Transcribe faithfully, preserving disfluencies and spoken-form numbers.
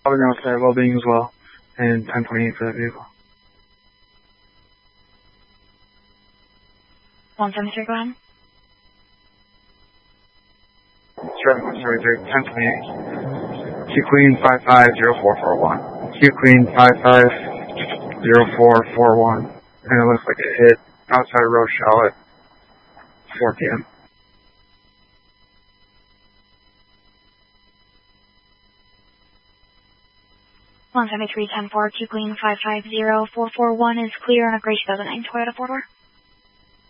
Probably going to say well-being as well, and ten twenty-eight for that vehicle. one seventy-three, go ahead. Traffic one seventy-three, ten twenty-eight. Q Queen five five zero four four one. Q Queen five five zero four four one. And it looks like it hit outside Rochelle at four p.m. one seventy-three, ten four, Q Queen five five zero four four one is clear on a gray two thousand nine Toyota four door.